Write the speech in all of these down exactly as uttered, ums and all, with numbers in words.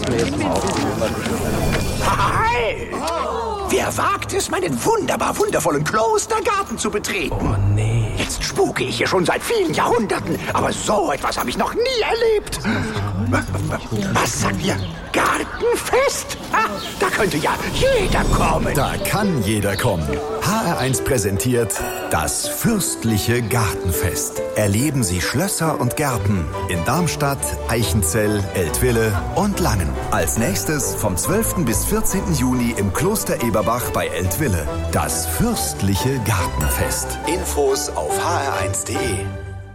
mir jetzt mal auf. Halt! Wer wagt es, meinen wunderbar wundervollen Klostergarten zu betreten? Oh nee. Jetzt spuke ich hier schon seit vielen Jahrhunderten, aber so etwas habe ich noch nie erlebt. Was sagt ihr? Gartenfest? Ha, da könnte ja jeder kommen. Da kann jeder kommen. H R eins präsentiert das fürstliche Gartenfest. Erleben Sie Schlösser und Gärten in Darmstadt, Eichenzell, Eltville und Langen. Als nächstes vom zwölften bis vierzehnten Juni im Kloster Eberbach bei Eltville. Das fürstliche Gartenfest. Infos auf h r eins punkt d e.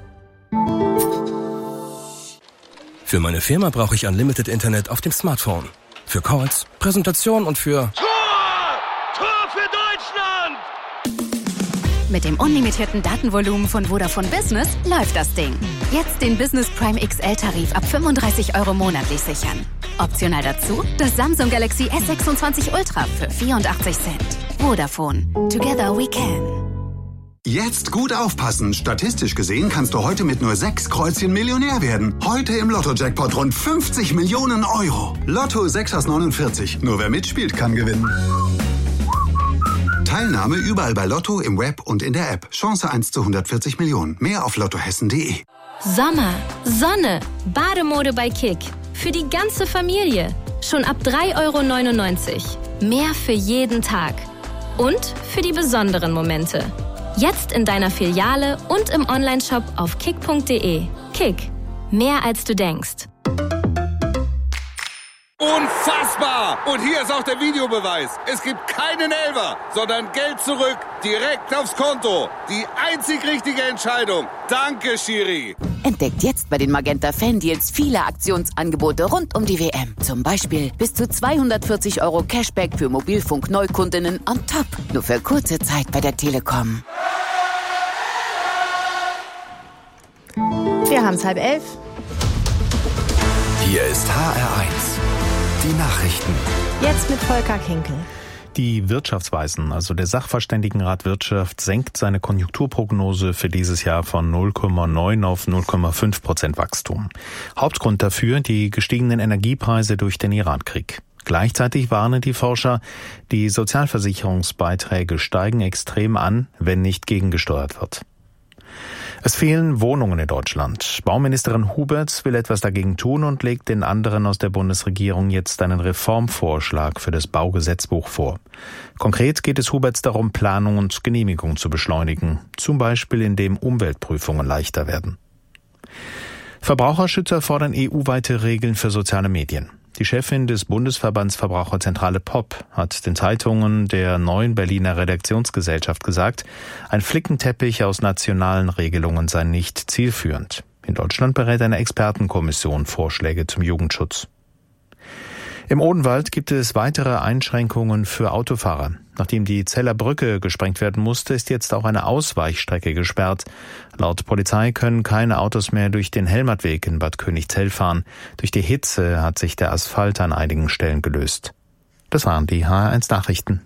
Für meine Firma brauche ich Unlimited Internet auf dem Smartphone. Für Calls, Präsentation und für... Tor! Tor für Deutschland! Mit dem unlimitierten Datenvolumen von Vodafone Business läuft das Ding. Jetzt den Business Prime X L-Tarif ab fünfunddreißig Euro monatlich sichern. Optional dazu das Samsung Galaxy S sechsundzwanzig Ultra für vierundachtzig Cent. Vodafone. Together we can. Jetzt gut aufpassen. Statistisch gesehen kannst du heute mit nur sechs Kreuzchen Millionär werden. Heute im Lotto-Jackpot rund fünfzig Millionen Euro. Lotto sechs aus neunundvierzig. Nur wer mitspielt, kann gewinnen. Teilnahme überall bei Lotto, im Web und in der App. Chance eins zu hundertvierzig Millionen. Mehr auf lottohessen punkt de. Sommer, Sonne, Bademode bei Kick. Für die ganze Familie. Schon ab drei Euro neunundneunzig. Mehr für jeden Tag. Und für die besonderen Momente. Jetzt in deiner Filiale und im Onlineshop auf kick punkt de. Kick. Mehr als du denkst. Unfassbar! Und hier ist auch der Videobeweis. Es gibt keinen Elfer, sondern Geld zurück, direkt aufs Konto. Die einzig richtige Entscheidung. Danke, Schiri. Entdeckt jetzt bei den Magenta Fan-Deals viele Aktionsangebote rund um die W M. Zum Beispiel bis zu zweihundertvierzig Euro Cashback für Mobilfunk-Neukundinnen on top. Nur für kurze Zeit bei der Telekom. Wir haben es halb elf. Hier ist H R eins. Die Nachrichten. Jetzt mit Volker Kinkel. Die Wirtschaftsweisen, also der Sachverständigenrat Wirtschaft, senkt seine Konjunkturprognose für dieses Jahr von null Komma neun auf null Komma fünf Prozent Wachstum. Hauptgrund dafür die gestiegenen Energiepreise durch den Irankrieg. Gleichzeitig warnen die Forscher, die Sozialversicherungsbeiträge steigen extrem an, wenn nicht gegengesteuert wird. Es fehlen Wohnungen in Deutschland. Bauministerin Huberts will etwas dagegen tun und legt den anderen aus der Bundesregierung jetzt einen Reformvorschlag für das Baugesetzbuch vor. Konkret geht es Huberts darum, Planung und Genehmigung zu beschleunigen, zum Beispiel indem Umweltprüfungen leichter werden. Verbraucherschützer fordern E U-weite Regeln für soziale Medien. Die Chefin des Bundesverbands Verbraucherzentrale P O P hat den Zeitungen der neuen Berliner Redaktionsgesellschaft gesagt, ein Flickenteppich aus nationalen Regelungen sei nicht zielführend. In Deutschland berät eine Expertenkommission Vorschläge zum Jugendschutz. Im Odenwald gibt es weitere Einschränkungen für Autofahrer. Nachdem die Zeller Brücke gesprengt werden musste, ist jetzt auch eine Ausweichstrecke gesperrt. Laut Polizei können keine Autos mehr durch den Helmertweg in Bad Königzell fahren. Durch die Hitze hat sich der Asphalt an einigen Stellen gelöst. Das waren die H R eins Nachrichten.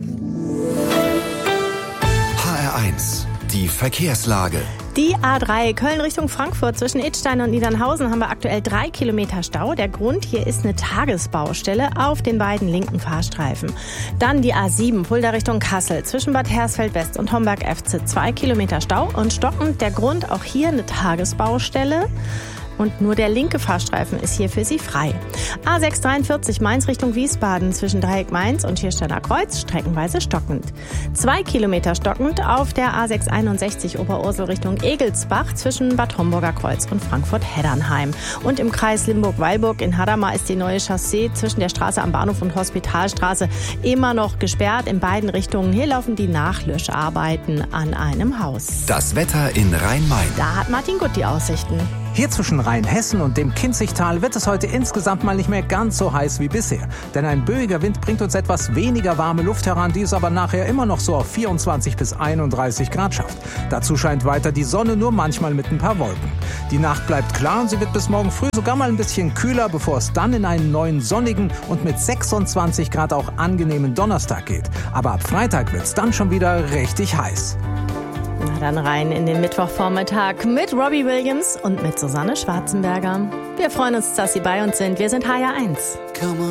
H R eins. Die Verkehrslage. Die A drei Köln Richtung Frankfurt zwischen Idstein und Niedernhausen haben wir aktuell drei Kilometer Stau. Der Grund hier ist eine Tagesbaustelle auf den beiden linken Fahrstreifen. Dann die A sieben Fulda Richtung Kassel zwischen Bad Hersfeld West und Homberg F C. Zwei Kilometer Stau und stockend. Der Grund auch hier eine Tagesbaustelle. Und nur der linke Fahrstreifen ist hier für Sie frei. A sechs dreiundvierzig Mainz Richtung Wiesbaden zwischen Dreieck Mainz und Schiersteiner Kreuz streckenweise stockend. Zwei Kilometer stockend auf der A sechs einundsechzig Oberursel Richtung Egelsbach zwischen Bad Homburger Kreuz und Frankfurt-Heddernheim. Und im Kreis Limburg-Weilburg in Hadamar ist die neue Chaussee zwischen der Straße am Bahnhof und Hospitalstraße immer noch gesperrt. In beiden Richtungen. Hier laufen die Nachlöscharbeiten an einem Haus. Das Wetter in Rhein-Main. Da hat Martin Gutt die Aussichten. Hier zwischen Rheinhessen und dem Kinzigtal wird es heute insgesamt mal nicht mehr ganz so heiß wie bisher. Denn ein böiger Wind bringt uns etwas weniger warme Luft heran, die es aber nachher immer noch so auf vierundzwanzig bis einunddreißig Grad schafft. Dazu scheint weiter die Sonne, nur manchmal mit ein paar Wolken. Die Nacht bleibt klar und sie wird bis morgen früh sogar mal ein bisschen kühler, bevor es dann in einen neuen sonnigen und mit sechsundzwanzig Grad auch angenehmen Donnerstag geht. Aber ab Freitag wird es dann schon wieder richtig heiß. Na dann rein in den Mittwochvormittag mit Robbie Williams und mit Susanne Schwarzenberger. Wir freuen uns, dass Sie bei uns sind. Wir sind H R eins.